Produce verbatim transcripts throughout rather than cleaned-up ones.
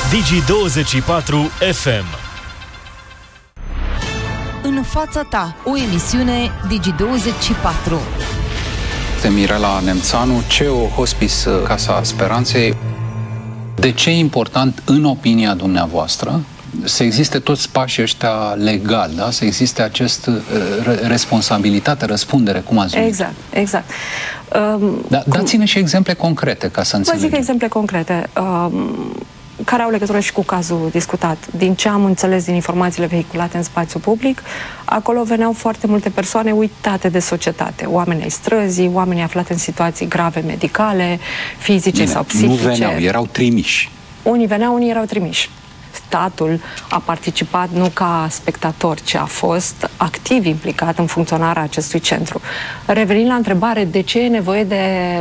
Digi douăzeci și patru F M. În fața ta, o emisiune Digi douăzeci și patru. Mirela Nemțanu, C E O Hospice Casa Speranței. De ce e important, în opinia dumneavoastră, să existe toți pașii ăștia legali, da? Să existe acest responsabilitate, răspundere, cum ați zis? Exact, exact. Um, da, cum... Dați-ne și exemple concrete, ca să înțelegem. Vă zic exemple concrete, um, care au legătură și cu cazul discutat. Din ce am înțeles din informațiile vehiculate în spațiu public, acolo veneau foarte multe persoane uitate de societate. Oameni ai străzii, oameni aflați în situații grave medicale, fizice Bine, sau psihice. Nu veneau, erau trimiși. Unii veneau, unii erau trimiși. Statul a participat nu ca spectator, ci a fost activ implicat în funcționarea acestui centru. Revenind la întrebare de ce e nevoie de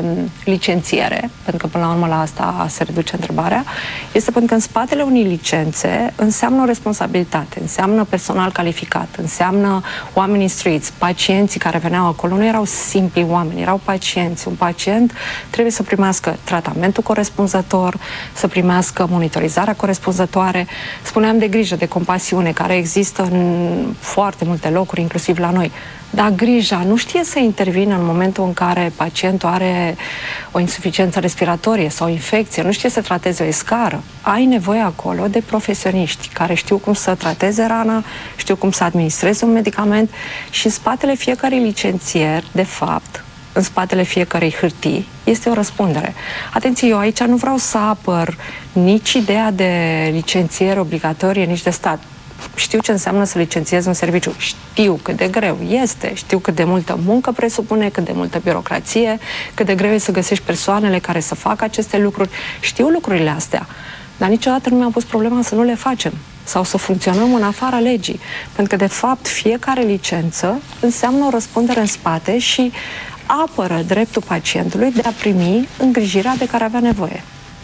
licențiere, pentru că până la urmă la asta se reduce întrebarea, este pentru că în spatele unei licențe înseamnă o responsabilitate, înseamnă personal calificat, înseamnă oameni instruiți. Pacienții care veneau acolo nu erau simpli oameni, erau pacienți. Un pacient trebuie să primească tratamentul corespunzător, să primească monitorizarea corespunzătoare. Spuneam de grijă, de compasiune, care există în foarte multe locuri, inclusiv la noi. Dar grija nu știe să intervină în momentul în care pacientul are o insuficiență respiratorie sau o infecție, nu știe să trateze o escară. Ai nevoie acolo de profesioniști care știu cum să trateze rana, știu cum să administreze un medicament și în spatele fiecărui licențier, de fapt, în spatele fiecărei hârtii, este o răspundere. Atenție, eu aici nu vreau să apăr nici ideea de licențiere obligatorie, nici de stat. Știu ce înseamnă să licențiez un serviciu. Știu cât de greu este, știu cât de multă muncă presupune, cât de multă birocrație, cât de greu e să găsești persoanele care să facă aceste lucruri. Știu lucrurile astea, dar niciodată nu mi-am pus problema să nu le facem sau să funcționăm în afara legii. Pentru că, de fapt, fiecare licență înseamnă o răspundere în spate și apără dreptul pacientului de a primi îngrijirea de care avea nevoie.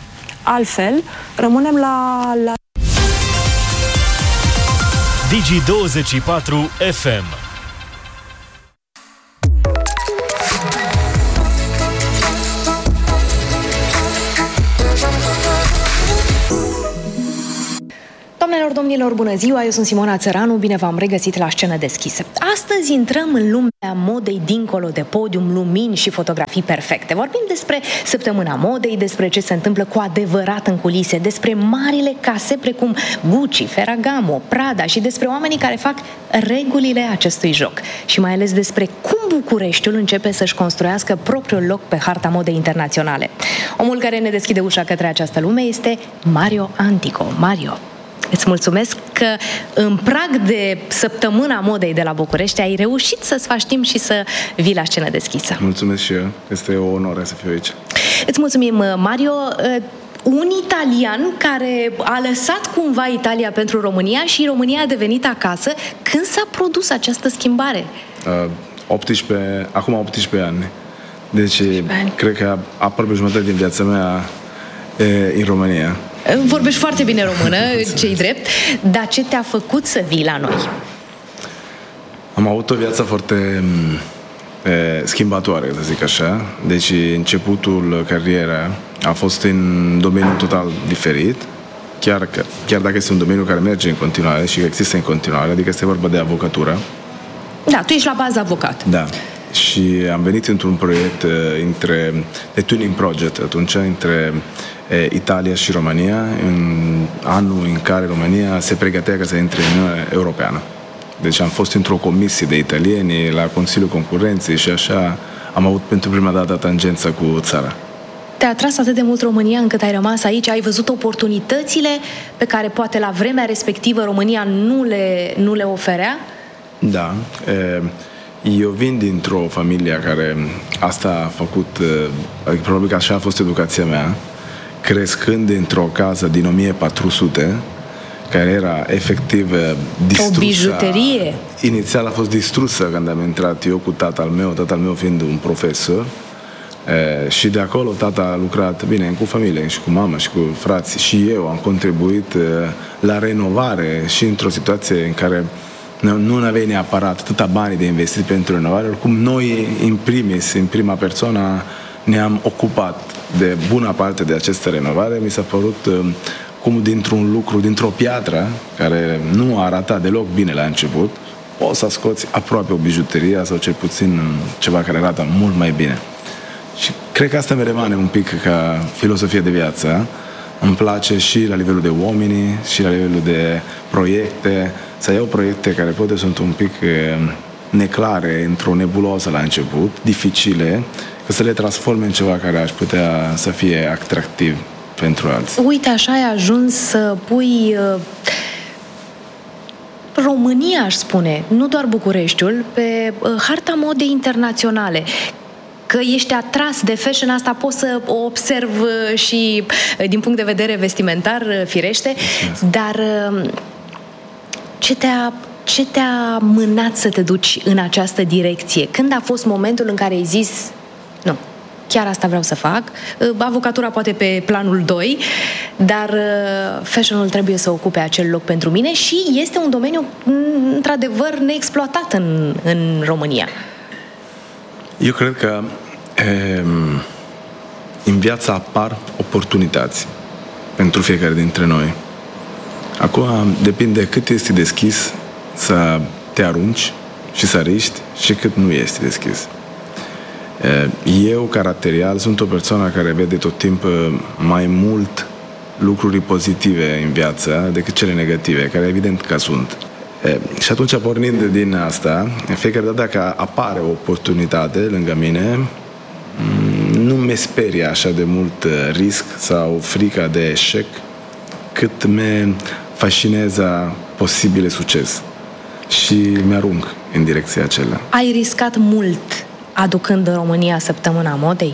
Altfel, rămânem la... la... Digi douăzeci și patru F M. Doamnelor, domnilor, bună ziua! Eu sunt Simona Țăranu, bine v-am regăsit la Scenă Deschisă. Astăzi intrăm în lumea modei dincolo de podium, lumini și fotografii perfecte. Vorbim despre săptămâna modei, despre ce se întâmplă cu adevărat în culise, despre marile case precum Gucci, Ferragamo, Prada și despre oamenii care fac regulile acestui joc. Și mai ales despre cum Bucureștiul începe să-și construiască propriul loc pe harta modei internaționale. Omul care ne deschide ușa către această lume este Mario Antico. Mario, îți mulțumesc că în prag de săptămâna modei de la București ai reușit să-ți faci timp și să vii la Scenă Deschisă. Mulțumesc și eu. Este o onoare să fiu aici. Îți mulțumim, Mario. Un italian care a lăsat cumva Italia pentru România și România a devenit acasă. Când s-a produs această schimbare? Uh, optsprezece, acum optsprezece ani. Deci, ani. Cred că aproape jumătate din viața mea e în România. Vorbești foarte bine română, ce-i drept, dar ce te-a făcut să vii la noi? Am avut o viață foarte e, schimbatoare, să zic așa. Deci începutul carierei a fost în domeniul total diferit, chiar, că, chiar dacă este un domeniu care merge în continuare și există în continuare, adică este vorba de avocatură. Da, tu ești la bază avocat. Da. Și am venit într-un proiect uh, între, de tuning project atunci, între uh, Italia și România, în anul în care România se pregătea ca să intre în Uniunea Europeană. Deci am fost într-o comisie de italieni la Consiliul Concurenței și așa am avut pentru prima dată tangența cu țara. Te-a atras atât de mult România încât ai rămas aici? Ai văzut oportunitățile pe care poate la vremea respectivă România nu le, nu le oferea? Da. E, Eu vin dintr-o familie care asta a făcut, adică probabil că așa a fost educația mea, crescând într-o casă din o mie patru sute, care era efectiv distrusă. O bijuterie. Inițial a fost distrusă când am intrat eu cu tatăl meu, tatăl meu fiind un profesor. E, și de acolo tata a lucrat bine cu familie și cu mama și cu frații și eu am contribuit e, la renovare și într-o situație în care nu aveai neapărat atâta bani de investit pentru renovare, oricum noi, în primis, în prima persoană, ne-am ocupat de bună parte de această renovare. Mi s-a părut uh, cum dintr-un lucru, dintr-o piatră care nu arata deloc bine la început, poți să scoți aproape o bijuterie sau cel puțin ceva care arată mult mai bine. Și cred că asta mi rămâne un pic ca filosofie de viață. Îmi place și la nivelul de oameni, și la nivelul de proiecte, să iau proiecte care poate sunt un pic neclare, într-o nebuloză la început, dificile, că să le transforme în ceva care aș putea să fie atractiv pentru alții. Uite, așa ai ajuns să pui uh, România, aș spune, nu doar Bucureștiul, pe uh, harta modei internaționale. Că ești atras de fashion, asta pot să o observ uh, și uh, din punct de vedere vestimentar, uh, firește, dar uh, ce te-a ce te-a mânat să te duci în această direcție? Când a fost momentul în care ai zis, nu, chiar asta vreau să fac, avocatura poate pe planul doi, dar fashionul trebuie să ocupe acel loc pentru mine și este un domeniu într-adevăr neexploatat în, în România. Eu cred că e, în viața apar oportunități pentru fiecare dintre noi. Acum depinde cât este deschis să te arunci și să riști și cât nu este deschis. Eu, caracterial, sunt o persoană care vede tot timpul mai mult lucruri pozitive în viață decât cele negative, care evident că sunt. Și atunci, pornind din asta, fiecare dată că apare o oportunitate lângă mine, nu mi sperie așa de mult risc sau frica de eșec, cât mă fascinează posibile succes. Și mi-arunc în direcția acelea. Ai riscat mult aducând în România Săptămâna Modei?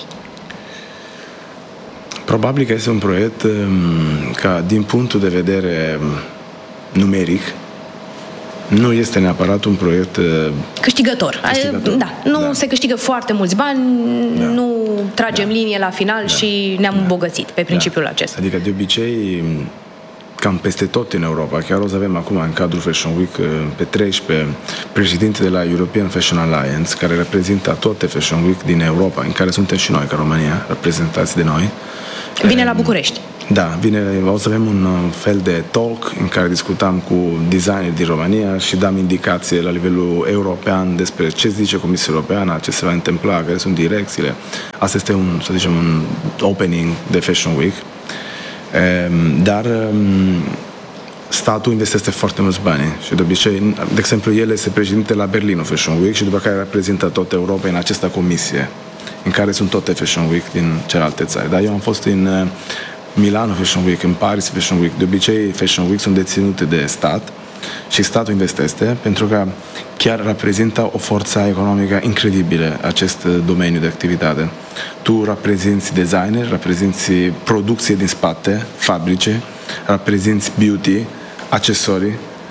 Probabil că este un proiect ca, din punctul de vedere numeric, nu este neapărat un proiect câștigător. câștigător. Da, nu da. se câștigă foarte mulți bani, da. nu tragem da. linie la final da. și ne-am da. îmbogățit pe principiul da. acesta. Adică, de obicei, cam peste tot în Europa, chiar o să avem acum în cadrul Fashion Week pe treisprezece președinte de la European Fashion Alliance, care reprezintă toate Fashion Week din Europa, în care suntem și noi, ca România, reprezentați de noi. Vine la București. Da, vine, o să avem un fel de talk în care discutam cu designeri din România și dăm indicație la nivelul european despre ce zice Comisia Europeană, ce se va întâmpla, care sunt direcțiile. Asta este un, să zicem, un opening de Fashion Week. Dar statul investește foarte mulți bani și de obicei, de exemplu, el este președinte la Berlin Fashion Week și după care reprezintă toată Europa în această comisie în care sunt toate Fashion Week din celelalte țări. Dar eu am fost în Milano Fashion Week, în Paris Fashion Week. De obicei, Fashion Week sunt deținute de stat și statul investește pentru că chiar reprezintă o forță economică incredibilă acest domeniu de activitate. Tu reprezinți designer, reprezinți producție din spate, fabrice, reprezinți beauty, accesorii,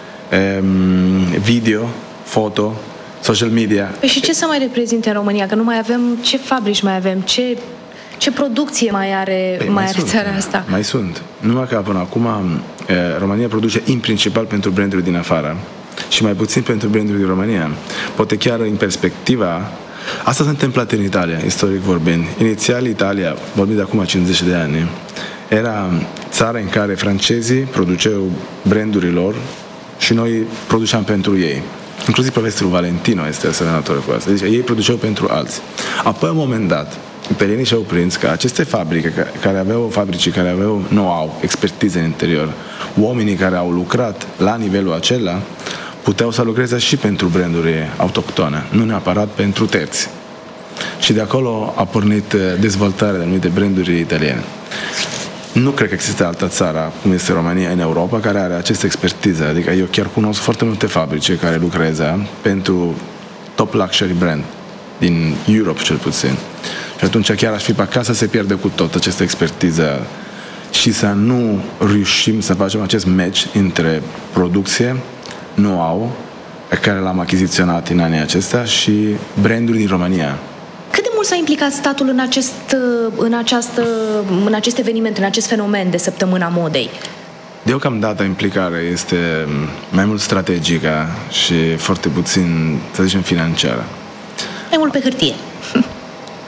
video, foto, social media. Păi și ce să mai reprezinte în România? Că nu mai avem, ce fabrici mai avem, ce, ce producție mai are, păi, mai mai are sunt, țara asta? Mai sunt. Numai că până acum România produce în principal pentru branduri din afară și mai puțin pentru branduri din România. Poate chiar în perspectiva, asta s-a întâmplat în Italia, istoric vorbind. Inițial Italia, vorbim de acum cincizeci de ani, era țara în care francezii produceau brandurile lor și noi produceam pentru ei. Inclusiv profesorul Valentino este asemănător cu asta. Deci ei produceau pentru alții. Apoi, un moment dat, italienii și-au prins că aceste fabrici care aveau, fabrici care aveau know-how, expertiză în interior, oamenii care au lucrat la nivelul acela, puteau să lucreze și pentru branduri autohtone, nu neapărat pentru terți. Și de acolo a pornit dezvoltarea de anumite branduri italiene. Nu cred că există altă țară, cum este România, în Europa, care are această expertiză. Adică eu chiar cunosc foarte multe fabrici care lucrează pentru top luxury brand, din Europe cel puțin. Și atunci chiar aș fi pe acasă, se pierde cu tot această expertiză și să nu reușim să facem acest match între producție, know-how, pe care l-am achiziționat în anii acestea, și branduri din România. Cât de mult s-a implicat statul în acest, în această, în acest eveniment, în acest fenomen de Săptămâna Modei? Deocamdată implicarea este mai mult strategică și foarte puțin, să zicem, financiară. Mai mult pe hârtie.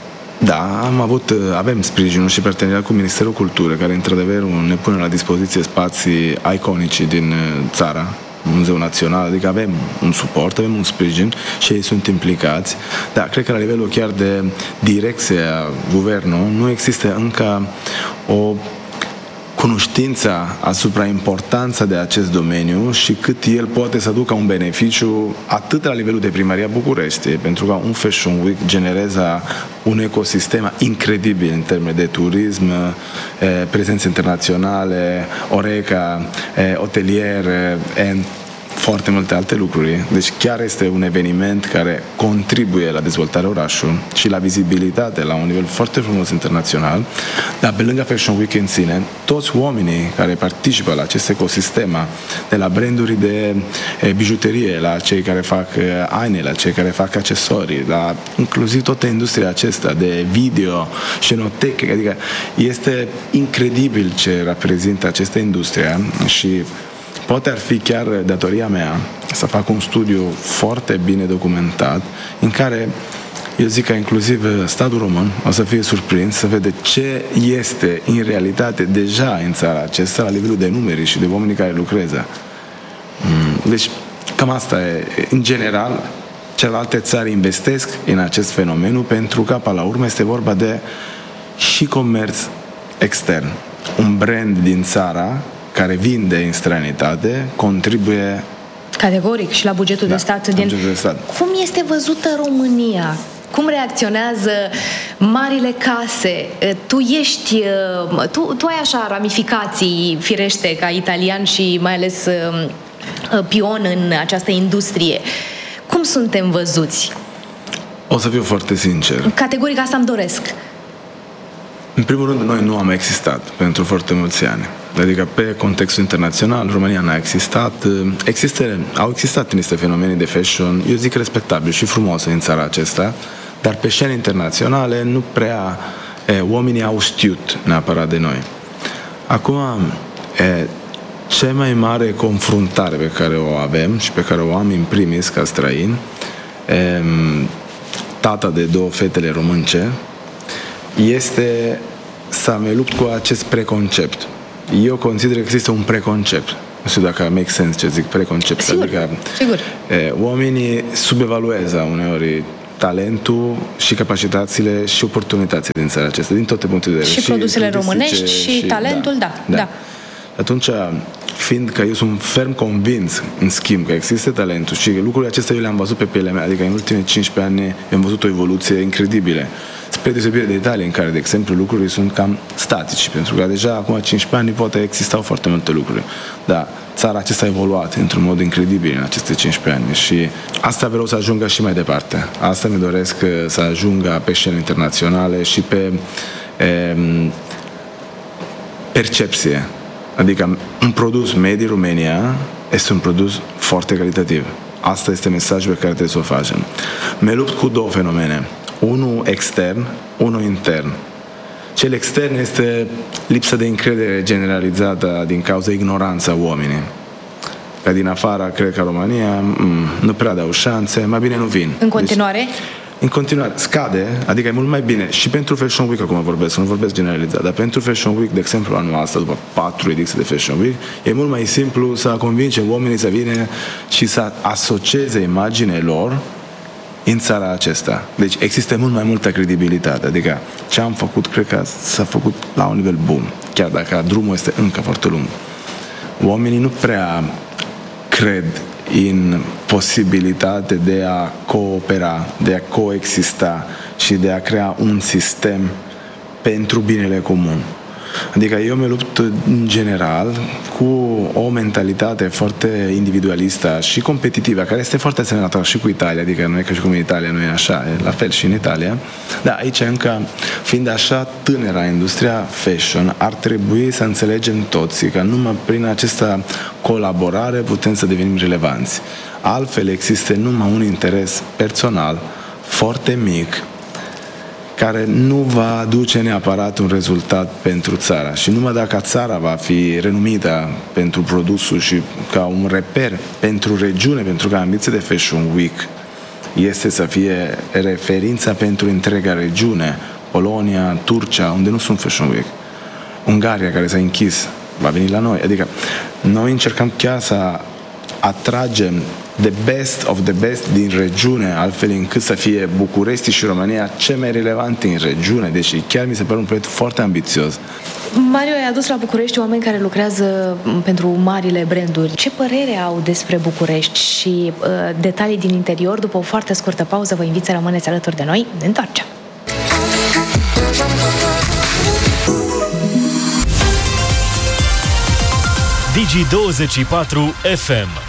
Da, am avut, avem sprijinul și parteneriat cu Ministerul Culturii, care într-adevăr ne pune la dispoziție spații iconice din țara, Muzeul Național, adică avem un suport, avem un sprijin și ei sunt implicați, dar cred că la nivelul chiar de direcție a guvernului nu există încă o cunoștința asupra importanța de acest domeniu și cât el poate să aducă un beneficiu atât la nivelul de Primăria București, pentru că un Fashion Week generează un ecosistem incredibil în termeni de turism, prezențe internaționale, Oreca, hotelier, foarte multe alte lucruri. Deci chiar este un eveniment care contribuie la dezvoltarea orașului și la vizibilitate la un nivel foarte frumos internațional. Dar pe lângă Fashion Week în sine, toți oamenii care participă la acest ecosistem, de la branduri de bijuterie, la cei care fac haine, la cei care fac accesorii, la inclusiv toată industria aceasta de video, scenotec, adică este incredibil ce reprezintă această industrie și poate ar fi chiar datoria mea să fac un studiu foarte bine documentat în care eu zic că inclusiv statul român o să fie surprins să vede ce este în realitate deja în țara aceasta la nivelul de numeri și de oamenii care lucrează. Deci cam asta e. În general, celelalte țări investesc în acest fenomen pentru că, până la urmă, este vorba de și comerț extern. Un brand din țara care vinde în străinătate contribuie categoric și la bugetul da, de stat. Din... de stat. Cum este văzută România? Cum reacționează marile case? Tu ești, tu, tu ai așa ramificații, firește, ca italian și mai ales pion în această industrie. Cum suntem văzuți? O să fiu foarte sincer. Categoric asta îmi doresc. În primul rând, noi nu am existat pentru foarte mulți ani. Adică pe contextul internațional, România n-a existat. Există, au existat niște fenomene de fashion, eu zic respectabil și frumoase în țara aceasta, dar pe scene internaționale nu prea e, oamenii au știut neapărat de noi. Acum, e, cea mai mare confruntare pe care o avem și pe care o am în primis ca străin, e, tata de două fetele românce, este să mă lupt cu acest preconcept. Eu consider că există un preconcept. Nu știu dacă make sense ce zic, preconcept. Sigur, adică sigur. E, oamenii subevaluează uneori talentul și capacitățile și oportunitățile din țara aceasta, din toate punctele de vedere. Și, și produsele românești și, și talentul, da, da. da. Atunci, fiind că eu sunt ferm convins, în schimb, că există talentul și lucrurile acestea eu le-am văzut pe pielea mea, adică în ultimii cincisprezece ani am văzut o evoluție incredibilă. Spre deosebire de Italia, în care, de exemplu, lucrurile sunt cam statici, pentru că deja acum cincisprezece ani poate existau foarte multe lucruri. Dar țara aceasta a evoluat într-un mod incredibil în aceste cincisprezece ani și asta vreau să ajungă și mai departe. Asta mi doresc să ajungă pe scene internaționale și pe e, percepție. Adică un produs made in România este un produs foarte calitativ. Asta este mesajul pe care trebuie să o facem. Mă lupt cu două fenomene. Unul extern, unul intern. Cel extern este lipsa de încredere generalizată din cauza ignoranța oamenii. Că din afară, cred că România nu prea dau șanse, mai bine nu vin. În continuare? Deci, în continuare, scade, adică e mult mai bine și pentru Fashion Week, acum vorbesc, nu vorbesc generalizat, dar pentru Fashion Week, de exemplu, anul ăsta, după patru ediții de Fashion Week, e mult mai simplu să convinge oamenii să vină și să asocieze imaginea lor în țara aceasta. Deci există mult mai multă credibilitate, adică ce am făcut, cred că s-a făcut la un nivel bun, chiar dacă drumul este încă foarte lung. Oamenii nu prea cred în posibilitate de a coopera, de a coexista și de a crea un sistem pentru binele comun. Adică eu mă lupt în general cu o mentalitate foarte individualistă și competitivă, care este foarte asemănătoare și cu Italia, adică nu e că și cum în Italia nu e așa, e la fel și în Italia. Dar aici încă, fiind așa tânăra industria fashion, ar trebui să înțelegem toți că numai prin această colaborare putem să devenim relevanți. Altfel există numai un interes personal foarte mic, care nu va aduce neapărat un rezultat pentru țara. Și numai dacă țara va fi renumită pentru produsul și ca un reper pentru regiune, pentru că ambiția de Fashion Week este să fie referința pentru întreaga regiune, Polonia, Turcia, unde nu sunt Fashion Week, Ungaria, care s-a închis, va veni la noi. Adică noi încercăm chiar să atragem the best of the best din regiune, altfel încât să fie București și România cei mai relevanti în regiune. Deci chiar mi se pare un proiect foarte ambițios. Mario, ai adus la București oameni care lucrează pentru marile branduri. Ce părere au despre București și uh, detalii din interior? După o foarte scurtă pauză, vă invit să rămâneți alături de noi. Ne întoarcem! Digi douăzeci și patru F M.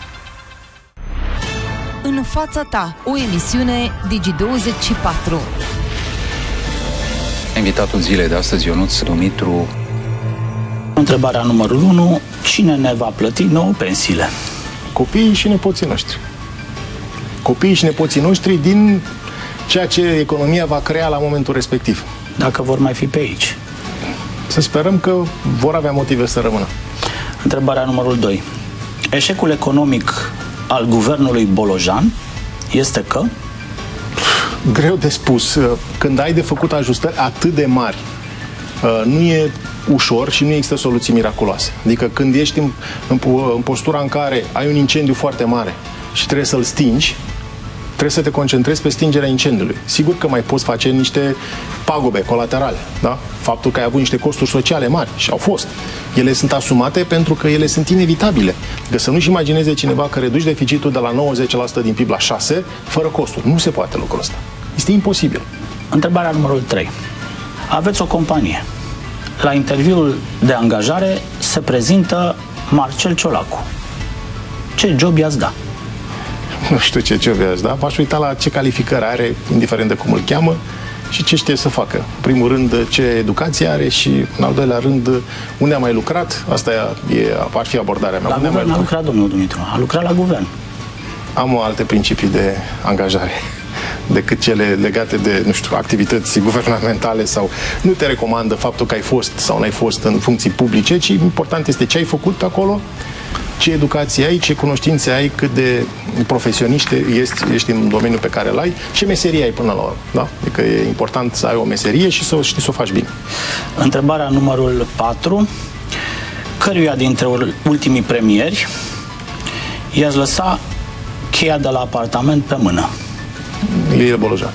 În fața ta, o emisiune Digi douăzeci și patru. Invitatul zilei de astăzi, Ionuț Dumitru. Întrebarea numărul unu. Cine ne va plăti nouă pensiile? Copiii și nepoții noștri. Copiii și nepoții noștri din ceea ce economia va crea la momentul respectiv. Dacă vor mai fi pe aici. Să sperăm că vor avea motive să rămână. Întrebarea numărul doi. Eșecul economic al guvernului Bolojan este că? Greu de spus. Când ai de făcut ajustări atât de mari, nu e ușor și nu există soluții miraculoase. Adică când ești în, în, în postura în care ai un incendiu foarte mare și trebuie să-l stingi, trebuie să te concentrezi pe stingerea incendiului. Sigur că mai poți face niște pagube colaterale, da? Faptul că ai avut niște costuri sociale mari și au fost. Ele sunt asumate pentru că ele sunt inevitabile. Că să nu-și imagineze cineva că reduci deficitul de la nouăzeci la sută din P I B la șase la sută fără costuri. Nu se poate lucrul ăsta. Este imposibil. Întrebarea numărul trei. Aveți o companie. La interviul de angajare se prezintă Marcel Ciolacu. Ce job i-ați da? Nu știu ce job i-ați da. V-aș uita la ce calificări are, indiferent de cum îl cheamă, și ce știe să facă. În primul rând, ce educație are și, în al doilea rând, unde a mai lucrat. Asta e, ar fi abordarea mea. La unde guvern a lucrat, domnul Dumitru. A lucrat la guvern. Am alte principii de angajare decât cele legate de, nu știu, activități guvernamentale sau nu te recomandă faptul că ai fost sau n-ai fost în funcții publice, ci important este ce ai făcut pe acolo, ce educație ai, ce cunoștințe ai, cât de profesionist ești, ești în domeniul pe care îl ai, ce meserie ai până la urmă. Da? Adică e important să ai o meserie și să știi să o faci bine. Întrebarea numărul patru. Căruia dintre ultimii premieri i-ați lăsa cheia de la apartament pe mână? Lilie Bolojan.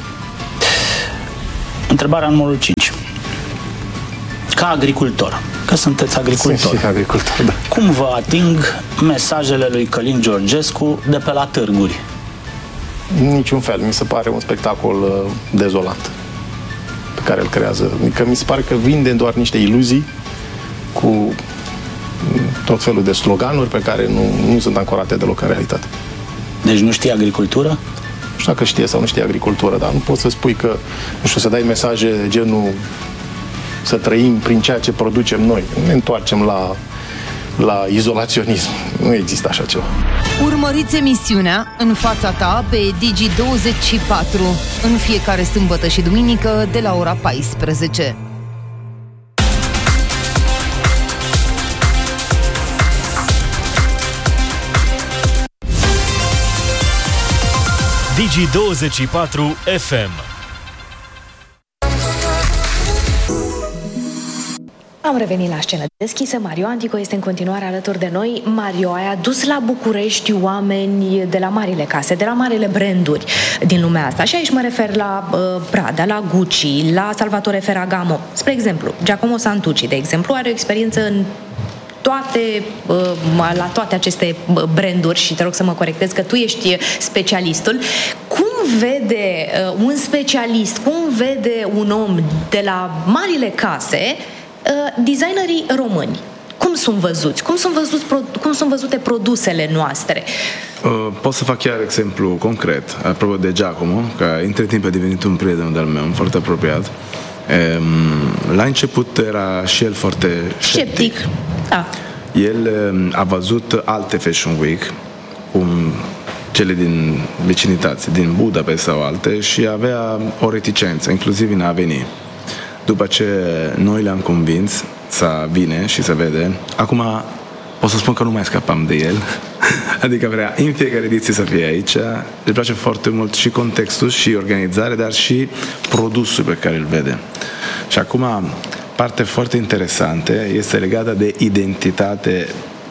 Întrebarea numărul cinci. Ca agricultor, că sunteți agricultor, Sunt agricultor, da. Cum vă ating mesajele lui Călin Georgescu de pe la târguri? Niciun fel. Mi se pare un spectacol uh, dezolant pe care îl creează. Adică mi se pare că vinde doar niște iluzii cu tot felul de sloganuri pe care nu, nu sunt ancorate deloc în realitate. Deci nu știe agricultură? Nu știu dacă știe sau nu știe agricultură, dar nu poți să spui că, nu știu, să dai mesaje genul să trăim prin ceea ce producem noi. Ne întoarcem la, la izolaționism. Nu există așa ceva. Urmăriți emisiunea În fața ta pe Digi douăzeci și patru în fiecare sâmbătă și duminică de la ora paisprezece. Digi douăzeci și patru F M. Am revenit la scenă deschisă. Mario Antico este în continuare alături de noi. Mario, ai adus la București oameni de la marile case, de la marile branduri din lumea asta. Și aici mă refer la uh, Prada, la Gucci, la Salvatore Ferragamo. Spre exemplu, Giacomo Santucci, de exemplu, are o experiență în toate, la toate aceste branduri și te rog să mă corectez că tu ești specialistul. Cum vede un specialist, cum vede un om de la marile case designerii români? Cum sunt văzuți? Cum sunt, văzuți, cum sunt văzute produsele noastre? Pot să fac chiar exemplu concret, apropo de Giacomo, că între timp a devenit un prieten de-al meu, foarte apropiat. La început era și el foarte sceptic. Sceptic. Da. El a văzut alte Fashion Week, cum cele din vecinătate, din Budapest sau alte, și avea o reticență, inclusiv în a veni. După ce noi le-am convins să vină și să vede, acum pot să spun că nu mai scapam de el. Adică vrea în fiecare ediție să fie aici. Îi place foarte mult și contextul, și organizarea, dar și produsul pe care îl vede. Și acum, parte foarte interesantă este legată de identitate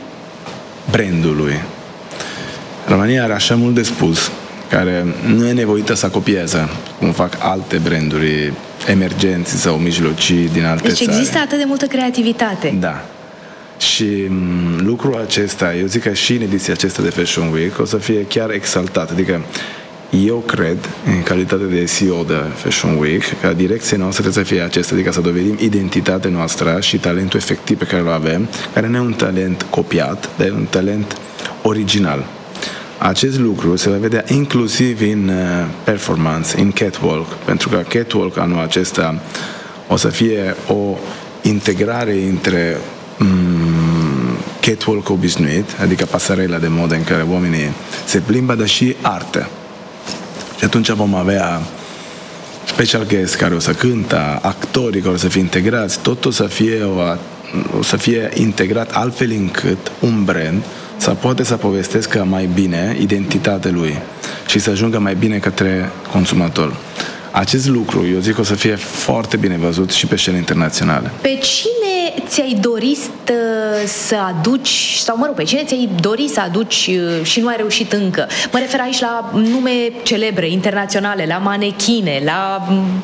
brandului. România are așa mult de spus, care nu e nevoită să copieze, cum fac alte branduri emergenți sau mijlocii din alte deci țări. Deci există atât de multă creativitate. Da. Și m, lucrul acesta, eu zic că și în ediția aceasta de Fashion Week o să fie chiar exaltat. Adică eu cred, în calitate de C E O de Fashion Week, că direcția noastră trebuie să fie acesta, adică să dovedim identitatea noastră și talentul efectiv pe care îl avem, care nu e un talent copiat, dar e un talent original. Acest lucru se va vedea inclusiv în performance, în catwalk, pentru că catwalk anul acesta o să fie o integrare între mm, catwalk obișnuit, adică pasarela de modă în care oamenii se plimbă, dar și artă. Și atunci vom avea special guest care o să cântă, actorii care o să fie integrați, tot o să fie, o, o să fie integrat altfel încât un brand să poate să povestească mai bine identitatea lui și să ajungă mai bine către consumator. Acest lucru, eu zic, o să fie foarte bine văzut și pe scenă internațională. Pe cine ți-ai dorit să aduci, sau mă rog, pe cine ți-ai dorit să aduci și nu ai reușit încă? Mă refer aici la nume celebre, internaționale, la manechine, la...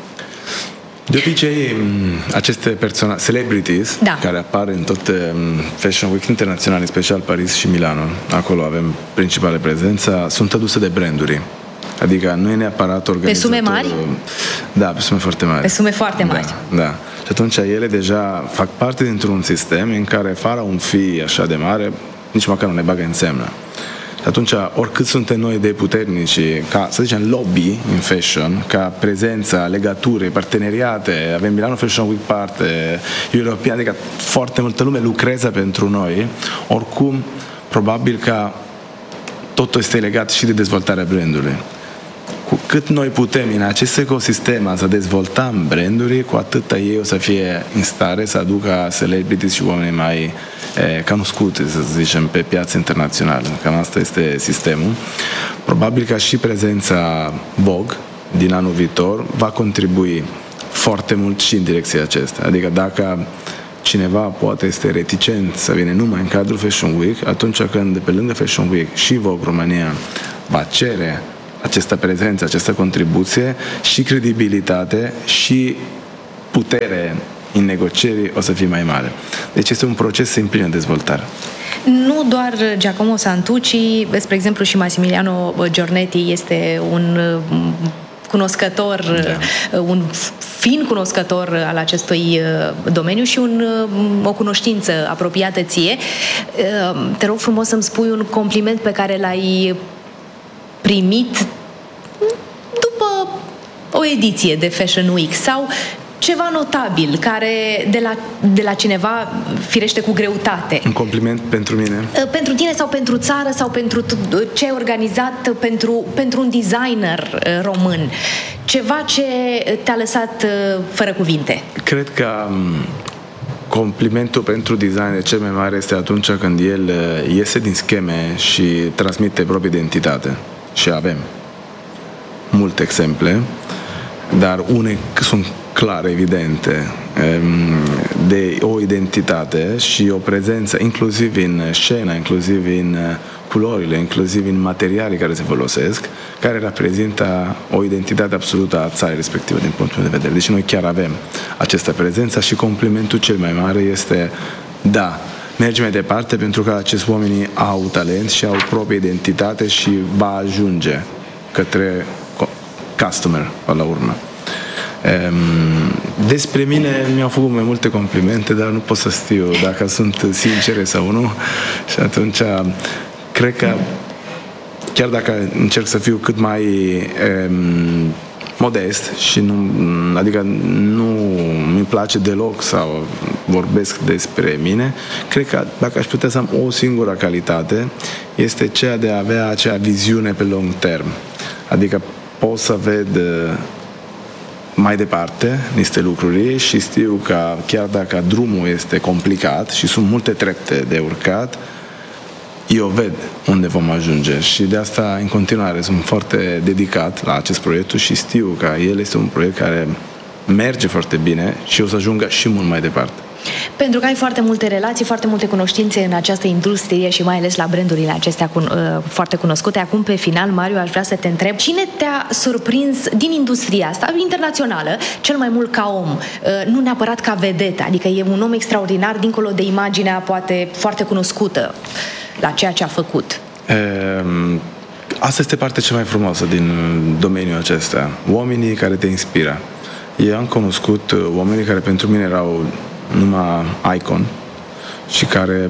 De obicei, aceste persoane, celebrities, da, care apar în tot Fashion Week internațional, în special Paris și Milano, acolo avem principale prezența, sunt aduse de branduri. Adică nu e neapărat organizator... Pe sume mari? Da, pe sume foarte mari. Pe sume foarte mari. Da, da. Și atunci ele deja fac parte dintr-un sistem în care, fără un fi așa de mare, nici măcar nu ne bagă în semnă. Și atunci, oricât suntem noi de puternici, ca, să zicem, lobby în fashion, ca prezența, legături, parteneriate, avem Milano Fashion Week parte, European, adică foarte multă lume lucrează pentru noi, oricum, probabil că totul este legat și de dezvoltarea brandului. Cu cât noi putem în acest ecosistem să dezvoltăm branduri, cu atât ei o să fie în stare să aducă celebrities și oameni mai eh, cunoscuți, să zicem, pe piața internațională. Cam asta este sistemul. Probabil că și prezența Vogue din anul viitor va contribui foarte mult și în direcția aceasta. Adică dacă cineva poate este reticent să vină numai în cadrul Fashion Week, atunci când pe lângă Fashion Week și Vogue România va cere această prezență, această contribuție și credibilitate și putere în negocieri o să fie mai mare. Deci este un proces în plină dezvoltare. Nu doar Giacomo Santucci, spre exemplu și Massimiliano Giornetti este un cunoscător, da, un fin cunoscător al acestui domeniu și un, o cunoștință apropiată ție. Te rog frumos să-mi spui un compliment pe care l-ai primit după o ediție de Fashion Week sau ceva notabil care de la, de la cineva, firește cu greutate. Un compliment pentru mine? Pentru tine sau pentru țară sau pentru ce ai organizat pentru, pentru un designer român. Ceva ce te-a lăsat fără cuvinte. Cred că complimentul pentru designer cel mai mare este atunci când el iese din scheme și transmite propria identitate. Și avem multe exemple, dar une sunt clare, evidente, de o identitate și o prezență, inclusiv în scenă, inclusiv în culorile, inclusiv în materiale care se folosesc, care reprezintă o identitate absolută a țării respective din punctul de vedere. Deci noi chiar avem această prezență și complimentul cel mai mare este, da, mergem mai departe pentru că acești oameni au talent și au propria identitate și va ajunge către customer, la urmă. Despre mine mi-au făcut mai multe complimente, dar nu pot să știu dacă sunt sincere sau nu. Și atunci cred că chiar dacă încerc să fiu cât mai um, modest și nu, adică nu mi place deloc sau vorbesc despre mine, cred că dacă aș putea să am o singură calitate, este cea de a avea acea viziune pe long term. Adică pot să ved mai departe niște lucruri și știu că chiar dacă drumul este complicat și sunt multe trepte de urcat, eu ved unde vom ajunge și de asta în continuare sunt foarte dedicat la acest proiect și știu că el este un proiect care merge foarte bine și o să ajungă și mult mai departe. Pentru că ai foarte multe relații, foarte multe cunoștințe în această industrie și mai ales la brandurile acestea cu, uh, foarte cunoscute. Acum, pe final, Mario, aș vrea să te întreb, cine te-a surprins din industria asta internațională cel mai mult ca om? Uh, nu neapărat ca vedetă, adică e un om extraordinar dincolo de imaginea poate foarte cunoscută la ceea ce a făcut. Um... Asta este partea cea mai frumoasă din domeniul acesta. Oamenii care te inspiră. Eu am cunoscut oamenii care pentru mine erau numai icon și care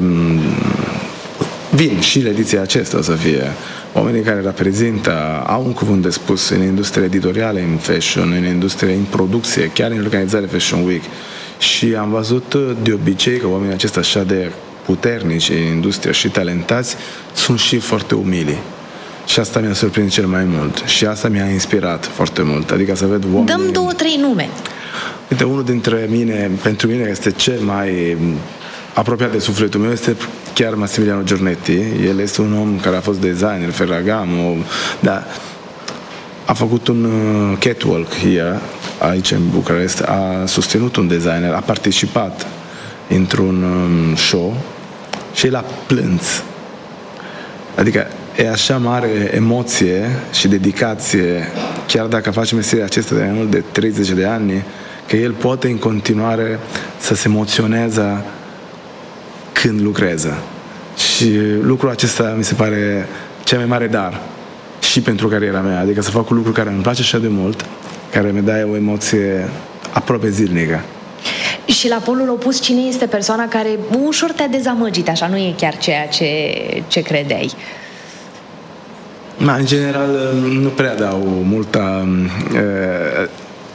vin și la ediția aceasta să fie oamenii care reprezintă, au un cuvânt de spus în industria editorială, în fashion, în industria, în producție, chiar în organizarea Fashion Week. Și am văzut de obicei că oamenii aceștia așa de puternici în industria și talentați sunt și foarte umili. Și asta mi-a surprins cel mai mult. Și asta mi-a inspirat foarte mult. Adică să ved oameni... Dăm două, trei nume. Uite, unul dintre mine, pentru mine este cel mai apropiat de sufletul meu, este chiar Massimiliano Giornetti. El este un om care a fost designer, Ferragamo, dar a făcut un catwalk here, aici în București, a susținut un designer, a participat într-un show și el a plâns. Adică e așa mare emoție și dedicație, chiar dacă face meseria acesta de mai mult de treizeci de ani, că el poate în continuare să se emoționeze când lucrează. Și lucrul acesta mi se pare cel mai mare dar și pentru cariera mea, adică să fac un lucru care îmi place așa de mult, care mi dă o emoție aproape zilnică. Și la polul opus, cine este persoana care ușor te-a dezamăgit, așa, nu e chiar ceea ce, ce credeai? Ma, în general, nu prea dau multă... Uh,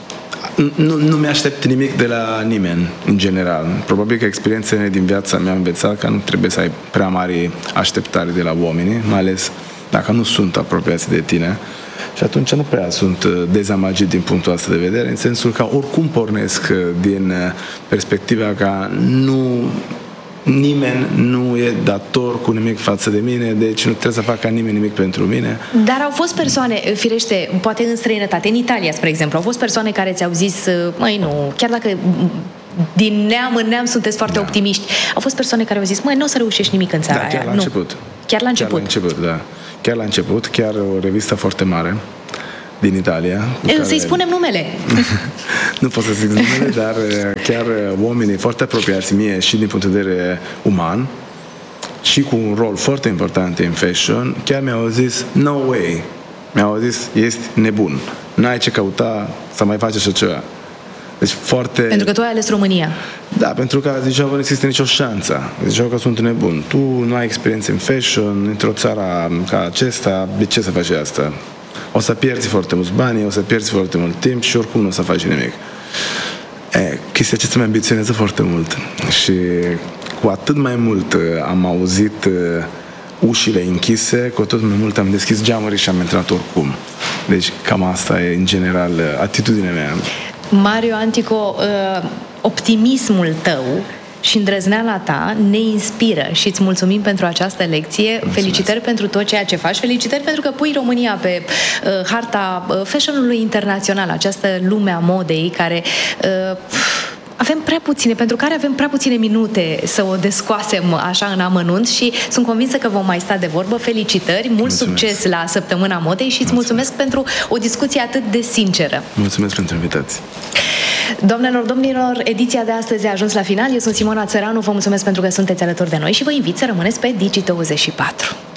nu, nu mi-aștept nimic de la nimeni, în general. Probabil că experiențele din viața mea au învățat că nu trebuie să ai prea mari așteptări de la oameni, mai ales dacă nu sunt apropiați de tine. Și atunci nu prea sunt dezamăgit din punctul ăsta de vedere, în sensul că oricum pornesc din perspectiva că nu... nimeni nu e dator cu nimic față de mine, deci nu trebuie să facă nimeni nimic pentru mine. Dar au fost persoane, firește, poate în străinătate, în Italia, spre exemplu, au fost persoane care ți-au zis, măi, nu, chiar dacă din neam în neam sunteți foarte da. optimiști, au fost persoane care au zis, măi, nu o să reușești nimic în țara da, chiar aia. La nu. început. Chiar la început. Chiar la început, da. Chiar la început, chiar o revistă foarte mare din Italia. Care... Să-i spunem numele. Nu pot să zic numele, dar chiar oamenii foarte apropiați mie și din punct de vedere uman și cu un rol foarte important în fashion, chiar mi-au zis, no way. Mi-au zis, ești nebun. N-ai ce căuta să mai faci așa ceva. Deci foarte... Pentru că tu ai ales România. Da, pentru că ziceau că nu există nicio șansă. Ziceau că sunt nebun. Tu nu ai experiență în fashion, într-o țară ca acesta, de ce să faci asta? O să pierzi foarte mulți bani, o să pierzi foarte mult timp și oricum nu o să faci nimic. E, chestia aceasta mă ambiționează foarte mult. Și cu atât mai mult am auzit ușile închise, cu atât mai mult am deschis geamurii și am intrat oricum. Deci cam asta e, în general, atitudinea mea. Mario Antico, optimismul tău și îndrăzneala ta ne inspiră și îți mulțumim pentru această lecție. Mulțumesc. Felicitări pentru tot ceea ce faci. Felicitări pentru că pui România pe uh, harta uh, fashion-ului internațional, această lume a modei care uh, avem prea puține, pentru care avem prea puține minute să o descoasem așa în amănunt și sunt convinsă că vom mai sta de vorbă. Felicitări, mult mulțumesc. Succes la Săptămâna Modei și îți mulțumesc. mulțumesc pentru o discuție atât de sinceră. Mulțumesc pentru invitație. Doamnelor, domnilor, ediția de astăzi a ajuns la final. Eu sunt Simona Țăranu, vă mulțumesc pentru că sunteți alături de noi și vă invit să rămâneți pe Digi douăzeci și patru.